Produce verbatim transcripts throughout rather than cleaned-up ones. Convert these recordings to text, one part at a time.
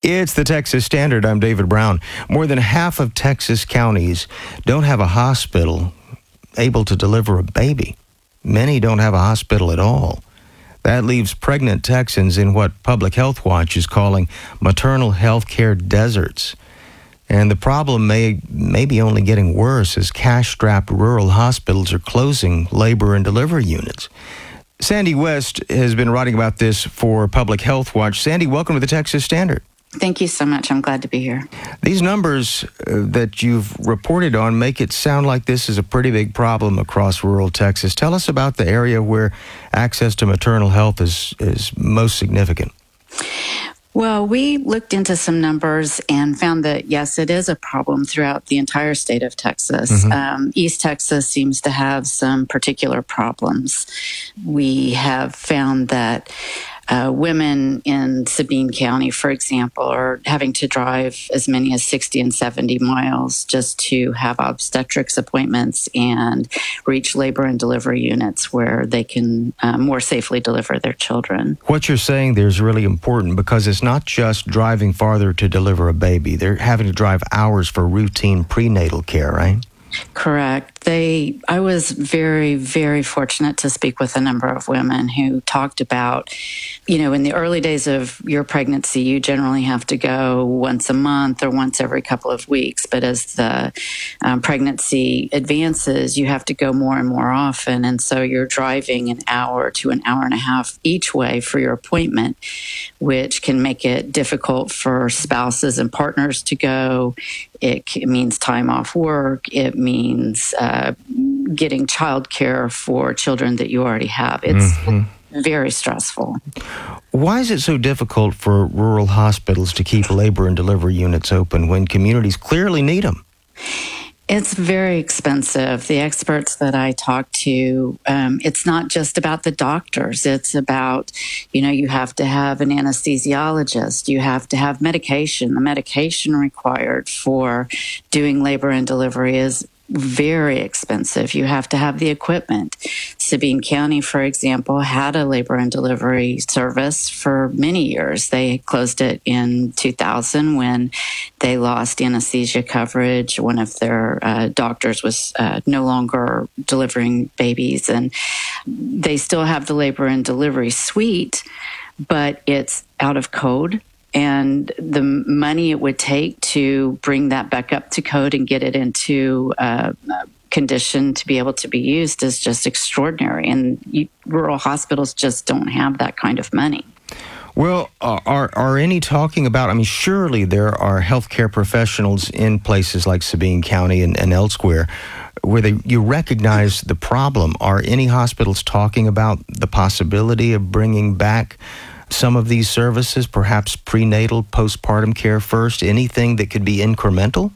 It's the Texas Standard. I'm David Brown. More than half of Texas counties don't have a hospital able to deliver a baby. Many don't have a hospital at all. That leaves pregnant Texans in what Public Health Watch is calling maternal health care deserts. And the problem may, may be only getting worse as cash-strapped rural hospitals are closing labor and delivery units. Sandy West has been writing about this for Public Health Watch. Sandy, welcome to the Texas Standard. Thank you so much. I'm glad to be here. These numbers uh, that you've reported on make it sound like this is a pretty big problem across rural Texas. Tell us about the area where access to maternal health is, is most significant. Well, we looked into some numbers and found that, yes, it is a problem throughout the entire state of Texas. Mm-hmm. Um, East Texas seems to have some particular problems. We have found that Uh, women in Sabine County, for example, are having to drive as many as sixty and seventy miles just to have obstetrics appointments and reach labor and delivery units where they can uh, more safely deliver their children. What you're saying there is really important because it's not just driving farther to deliver a baby. They're having to drive hours for routine prenatal care, right? Correct. They, I was very, very fortunate to speak with a number of women who talked about, you know, in the early days of your pregnancy, you generally have to go once a month or once every couple of weeks. But as the um, pregnancy advances, you have to go more and more often. And so you're driving an hour to an hour and a half each way for your appointment, which can make it difficult for spouses and partners to go. It, it means time off work. It means uh, getting childcare for children that you already have. It's mm-hmm. very stressful. Why is it so difficult for rural hospitals to keep labor and delivery units open when communities clearly need them? It's very expensive. The experts that I talk to, um, it's not just about the doctors. It's about, you know, you have to have an anesthesiologist. You have to have medication. The medication required for doing labor and delivery is very expensive. You have to have the equipment. Sabine County, for example, had a labor and delivery service for many years. They closed it in two thousand when they lost anesthesia coverage. One of their uh, doctors was uh, no longer delivering babies, and they still have the labor and delivery suite, but it's out of code. And the money it would take to bring that back up to code and get it into uh, condition to be able to be used is just extraordinary. And you, rural hospitals just don't have that kind of money. Well, uh, are are any talking about, I mean, surely there are healthcare professionals in places like Sabine County and, and elsewhere where they you recognize the problem. Are any hospitals talking about the possibility of bringing back some of these services, perhaps prenatal, postpartum care first, anything that could be incremental?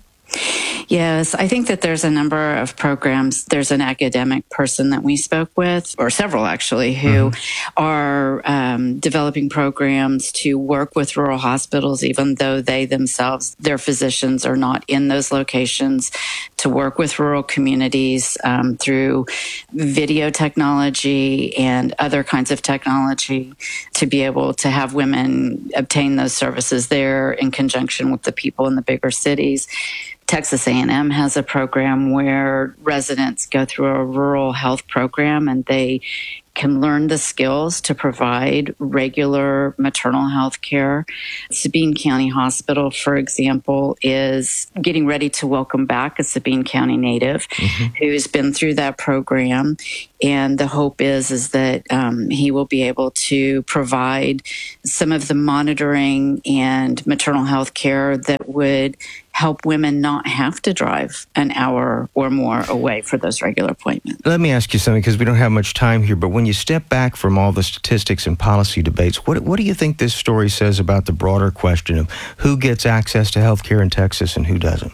Yes, I think that there's a number of programs. There's an academic person that we spoke with, or several actually, who mm-hmm. are um, developing programs to work with rural hospitals, even though they themselves, their physicians are not in those locations, to work with rural communities um, through video technology and other kinds of technology to be able to have women obtain those services there in conjunction with the people in the bigger cities. Texas A and M has a program where residents go through a rural health program and they can learn the skills to provide regular maternal health care. Sabine County Hospital, for example, is getting ready to welcome back a Sabine County native mm-hmm. who's been through that program. And the hope is, is that um, he will be able to provide some of the monitoring and maternal health care that would help women not have to drive an hour or more away for those regular appointments. Let me ask you something, because we don't have much time here, but when you step back from all the statistics and policy debates, what, what do you think this story says about the broader question of who gets access to health care in Texas and who doesn't?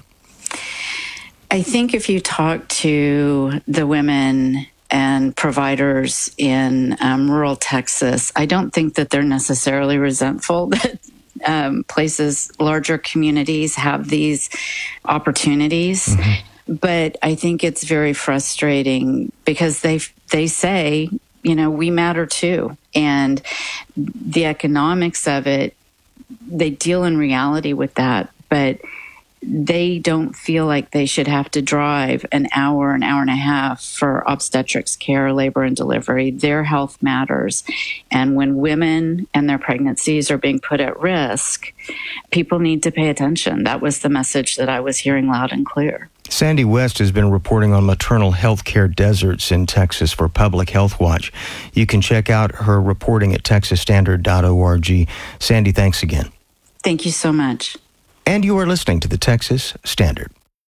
I think if you talk to the women and providers in um, rural Texas, I don't think that they're necessarily resentful that um, places, larger communities have these opportunities. Mm-hmm. But I think it's very frustrating because they they say, you know, we matter too. And the economics of it they deal in reality with that, but they don't feel like they should have to drive an hour, an hour and a half for obstetrics care, labor and delivery. Their health matters. And when women and their pregnancies are being put at risk, people need to pay attention. That was the message that I was hearing loud and clear. Sandy West has been reporting on maternal health care deserts in Texas for Public Health Watch. You can check out her reporting at texas standard dot org. Sandy, thanks again. Thank you so much. And you are listening to the Texas Standard.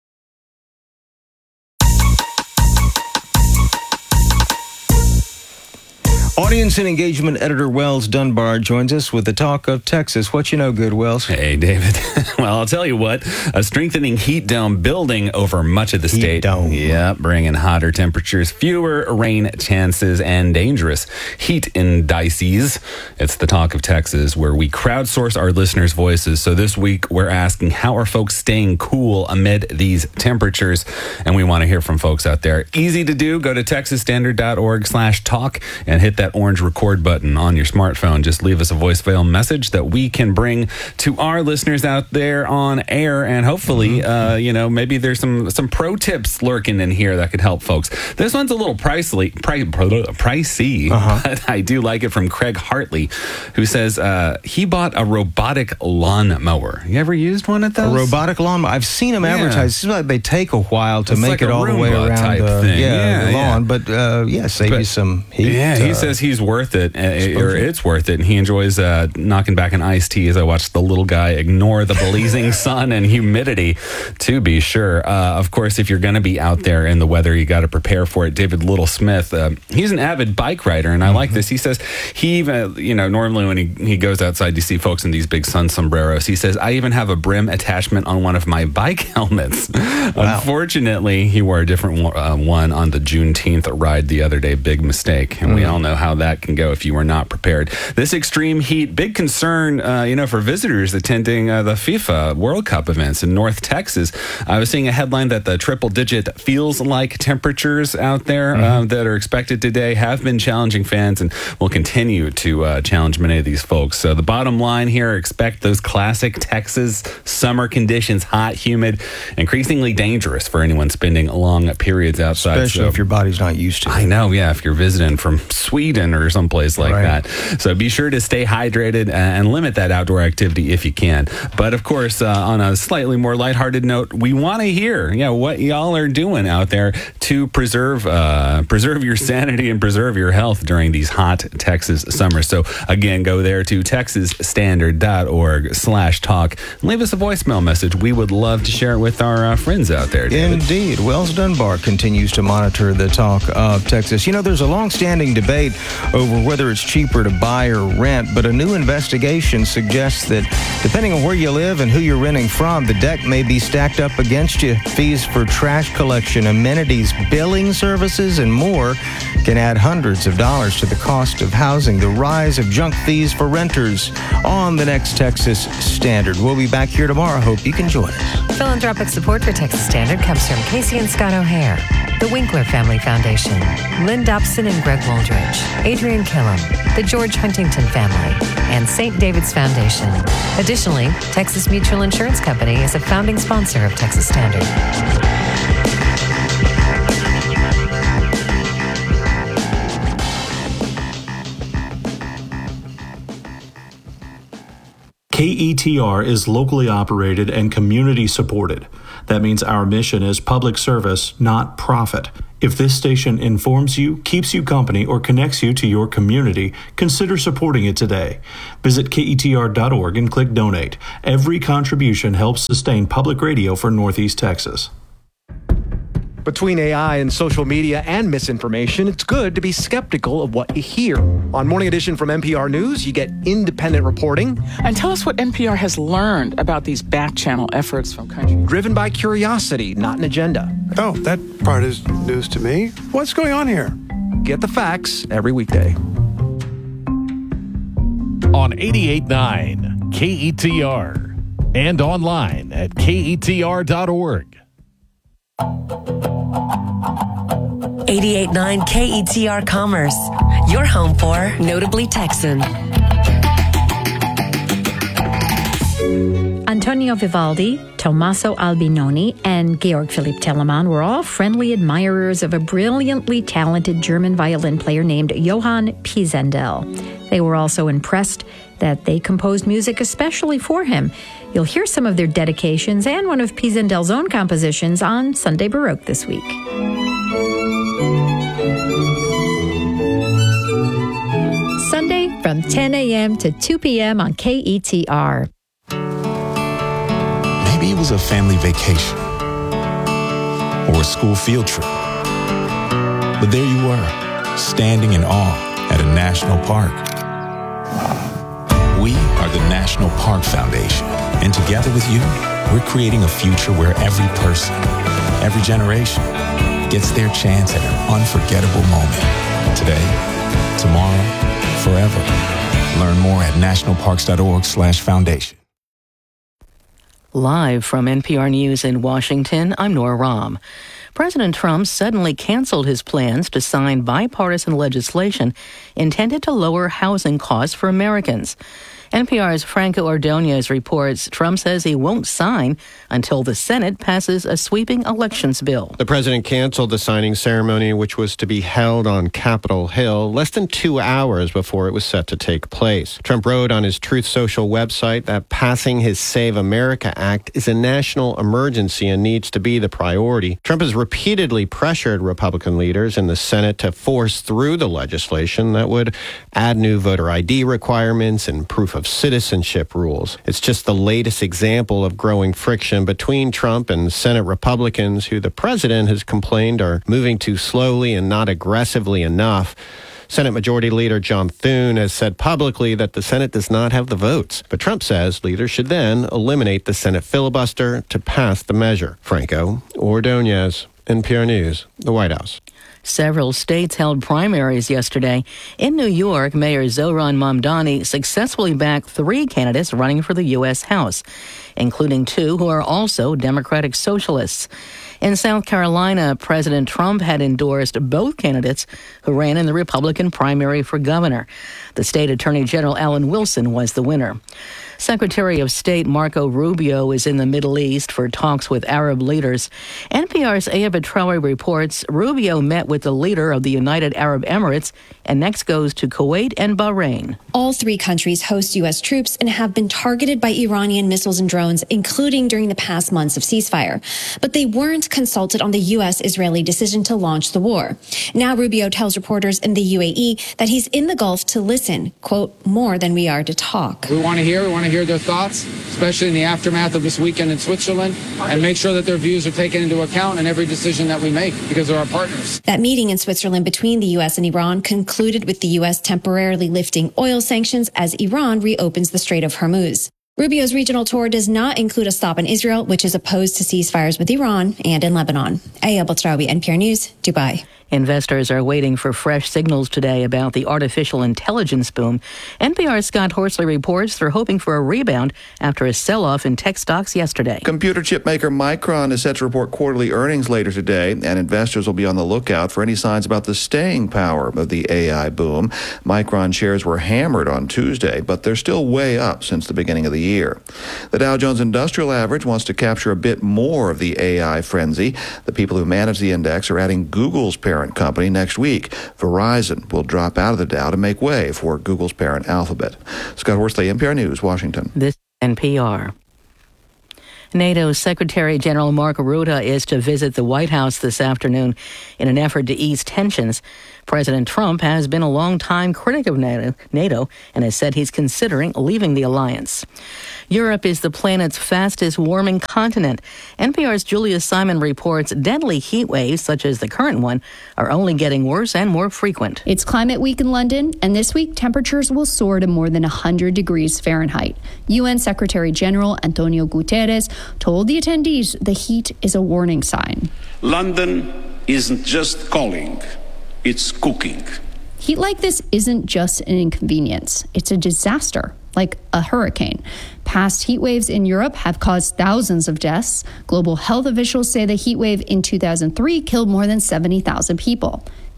Audience and engagement editor Wells Dunbar joins us with the talk of Texas. What you know good, Wells? Hey, David. Well, I'll tell you what, a strengthening heat dome building over much of the Heat state. dome. Yeah, bringing hotter temperatures, fewer rain chances, and dangerous heat indices. It's the talk of Texas, where we crowdsource our listeners' voices. So this week, we're asking, how are folks staying cool amid these temperatures? And we want to hear from folks out there. Easy to do. Go to texas standard dot org slash talk and hit that orange record button on your smartphone. Just leave us a voicemail message that we can bring to our listeners out there on air, and hopefully, uh, you know, maybe there's some some pro tips lurking in here that could help folks. This one's a little pricey, pri- pricey, uh-huh. but I do like it, from Craig Hartley, who says uh, he bought a robotic lawn mower. You ever used one of those? A robotic lawn mower. I've seen them Yeah. advertised. It seems like they take a while to It's make like it a all the way Roomba around type the, thing. yeah, Yeah, the yeah. lawn, but uh, yeah, save But- you some heat. Yeah, he uh, says he's worth it, uh, or it's worth it, and he enjoys uh, knocking back an iced tea as I watch the little guy ignore the blazing sun and humidity, to be sure. Uh, of course, if you're going to be out there in the weather, you got to prepare for it. David Little Smith, uh, he's an avid bike rider, and I mm-hmm. like this. He says he even, you know, normally when he, he goes outside, you see folks in these big sun sombreros. He says, I even have a brim attachment on one of my bike helmets. Wow. Unfortunately, he wore a different uh, one on the Juneteenth ride the other day. Big mistake. And mm. we all know how that can go if you were not prepared. This extreme heat, big concern, uh, you know, for visitors attending uh, the FIFA World Cup events in North Texas. I was seeing a headline that the triple-digit feels-like temperatures out there mm-hmm. uh, that are expected today have been challenging fans and will continue to uh, challenge many of these folks. So the bottom line here, expect those classic Texas summer conditions, hot, humid, increasingly dangerous for anyone spending long periods outside. Especially so, if your body's not used to it. I know, yeah, if you're visiting from Sweden or someplace like right. that. So be sure to stay hydrated and limit that outdoor activity if you can. But of course, uh, on a slightly more lighthearted note, we want to hear yeah, what y'all are doing out there to preserve uh, preserve your sanity and preserve your health during these hot Texas summers. So again, go there to texas standard dot org slash talk and leave us a voicemail message. We would love to share it with our uh, friends out there, David. Indeed. Wells Dunbar continues to monitor the talk of Texas. You know, there's a long-standing debate over whether it's cheaper to buy or rent, but a new investigation suggests that depending on where you live and who you're renting from, the deck may be stacked up against you. Fees for trash collection, amenities, billing services, and more can add hundreds of dollars to the cost of housing. The rise of junk fees for renters on the next Texas Standard. We'll be back here tomorrow. Hope you can join us. Philanthropic support for Texas Standard comes from Casey and Scott O'Hare, the Winkler Family Foundation, Lynn Dobson and Greg Wooldridge, Adrian Killam, the George Huntington family, and Saint David's Foundation. Additionally, Texas Mutual Insurance Company is a founding sponsor of Texas Standard. K E T R is locally operated and community supported. That means our mission is public service, not profit. If this station informs you, keeps you company, or connects you to your community, consider supporting it today. Visit K E T R dot org and click Donate. Every contribution helps sustain public radio for Northeast Texas. Between A I and social media and misinformation, it's good to be skeptical of what you hear. On Morning Edition from N P R News, you get independent reporting. And tell us what N P R has learned about these back-channel efforts from countries. Driven by curiosity, not an agenda. Oh, that part is news to me. What's going on here? Get the facts every weekday. On eighty-eight point nine K E T R and online at K E T R dot org. eighty-eight point nine K E T R Commerce, your home for Notably Texan. Antonio Vivaldi, Tommaso Albinoni, and Georg Philipp Telemann were all friendly admirers of a brilliantly talented German violin player named Johann Pisendel. They were also impressed that they composed music especially for him. You'll hear some of their dedications and one of Pisendel's own compositions on Sunday Baroque this week. Sunday from ten a.m. to two p.m. on K E T R. Maybe it was a family vacation or a school field trip. But there you were, standing in awe at a national park. We are the National Park Foundation, and together with you, we're creating a future where every person, every generation, gets their chance at an unforgettable moment. Today, tomorrow, forever. Learn more at nationalparks.org slash foundation. Live from N P R News in Washington, I'm Nora Rahm. President Trump suddenly canceled his plans to sign bipartisan legislation intended to lower housing costs for Americans. N P R's Franco Ordonez reports Trump says he won't sign until the Senate passes a sweeping elections bill. The president canceled the signing ceremony, which was to be held on Capitol Hill, less than two hours before it was set to take place. Trump wrote on his Truth Social website that passing his Save America Act is a national emergency and needs to be the priority. Trump has repeatedly pressured Republican leaders in the Senate to force through the legislation that would add new voter I D requirements and proof of of citizenship rules. It's just the latest example of growing friction between Trump and Senate Republicans, who the president has complained are moving too slowly and not aggressively enough. Senate Majority Leader John Thune has said publicly that the Senate does not have the votes. But Trump says leaders should then eliminate the Senate filibuster to pass the measure. Franco Ordonez, N P R News, the White House. Several states held primaries yesterday. In New York, Mayor Zohran Mamdani successfully backed three candidates running for the U S House, including two who are also Democratic Socialists. In South Carolina, President Trump had endorsed both candidates who ran in the Republican primary for governor. The state Attorney General Alan Wilson was the winner. Secretary of State Marco Rubio is in the Middle East for talks with Arab leaders. N P R's Aya Betrawi reports Rubio met with the leader of the United Arab Emirates and next goes to Kuwait and Bahrain. All three countries host U S troops and have been targeted by Iranian missiles and drones, including during the past months of ceasefire. But they weren't consulted on the U S-Israeli decision to launch the war. Now Rubio tells reporters in the U A E that he's in the Gulf to listen, quote, more than we are to talk. We want to hear, we want to hear their thoughts, especially in the aftermath of this weekend in Switzerland, and make sure that their views are taken into account in every decision that we make because they're our partners. That meeting in Switzerland between the U S and Iran concluded with the U S temporarily lifting oil sanctions as Iran reopens the Strait of Hormuz. Rubio's regional tour does not include a stop in Israel, which is opposed to ceasefires with Iran and in Lebanon. Aya Betrawi, N P R News, Dubai. Investors are waiting for fresh signals today about the artificial intelligence boom. N P R's Scott Horsley reports they're hoping for a rebound after a sell-off in tech stocks yesterday. Computer chip maker Micron is set to report quarterly earnings later today, and investors will be on the lookout for any signs about the staying power of the A I boom. Micron shares were hammered on Tuesday, but they're still way up since the beginning of the year. The Dow Jones Industrial Average wants to capture a bit more of the A I frenzy. The people who manage the index are adding Google's parent company next week. Verizon will drop out of the Dow to make way for Google's parent Alphabet. Scott Horsley, N P R News, Washington. This is N P R. NATO Secretary General Mark Rutte is to visit the White House this afternoon in an effort to ease tensions. President Trump has been a long-time critic of NATO and has said he's considering leaving the alliance. Europe is the planet's fastest-warming continent. N P R's Julia Simon reports deadly heat waves, such as the current one, are only getting worse and more frequent. It's Climate Week in London, and this week temperatures will soar to more than one hundred degrees Fahrenheit. U N Secretary General Antonio Guterres told the attendees the heat is a warning sign. London isn't just calling, it's cooking. Heat like this isn't just an inconvenience, it's a disaster, like a hurricane. Past heat waves in Europe have caused thousands of deaths. Global health officials say the heat wave in two thousand three killed more than seventy thousand people.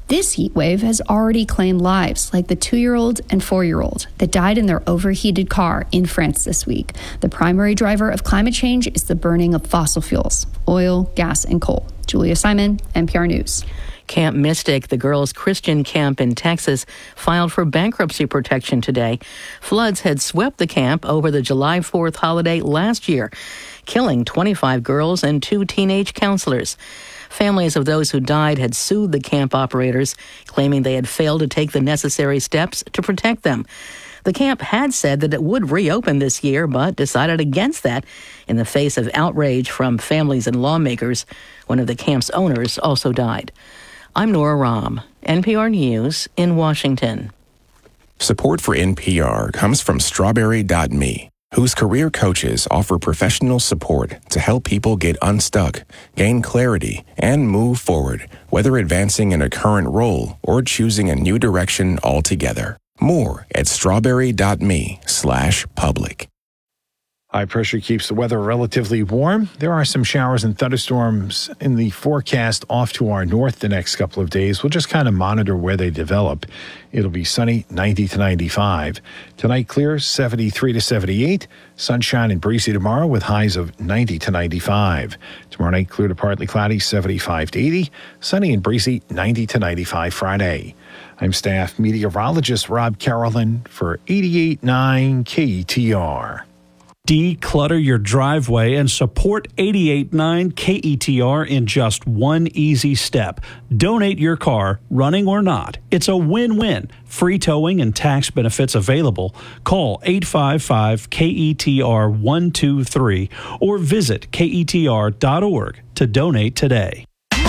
This heat wave has already claimed lives, like the two-year-old and four-year-old that died in their overheated car in France this week. The primary driver of climate change is the burning of fossil fuels, oil, gas, and coal. Julia Simon, N P R News. Camp Mystic, the girls' Christian camp in Texas, filed for bankruptcy protection today. Floods had swept the camp over the July fourth holiday last year, killing twenty-five girls and two teenage counselors. Families of those who died had sued the camp operators, claiming they had failed to take the necessary steps to protect them. The camp had said that it would reopen this year, but decided against that in the face of outrage from families and lawmakers. One of the camp's owners also died. I'm Nora Rahm, N P R News in Washington. Support for N P R comes from Strawberry dot me, whose career coaches offer professional support to help people get unstuck, gain clarity, and move forward, whether advancing in a current role or choosing a new direction altogether. More at strawberry dot me slash public. High pressure keeps the weather relatively warm. There are some showers and thunderstorms in the forecast off to our north the next couple of days. We'll just kind of monitor where they develop. It'll be sunny, ninety to ninety-five. Tonight, clear, seventy-three to seventy-eight. Sunshine and breezy tomorrow with highs of ninety to ninety-five. Tomorrow night, clear to partly cloudy, seventy-five to eighty. Sunny and breezy, ninety to ninety-five Friday. I'm staff meteorologist Rob Carolyn for eighty-eight point nine K E T R. Declutter your driveway and support eighty-eight point nine K E T R in just one easy step. Donate your car, running or not. It's a win-win. Free towing and tax benefits available. Call eight five five K E T R one two three or visit K E T R dot org to donate today.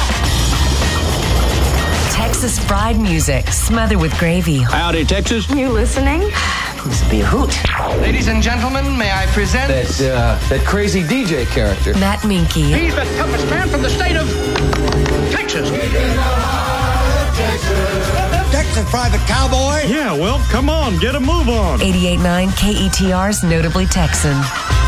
Texas fried music, smothered with gravy. Howdy, Texas. You listening? This would be a hoot. Ladies and gentlemen, may I present that uh, that crazy D J character, Matt Minky. He's the toughest man from the state of Texas. Texas Private Cowboy. Yeah, well, come on, get a move on. eighty-eight point nine K E T R's Notably Texan.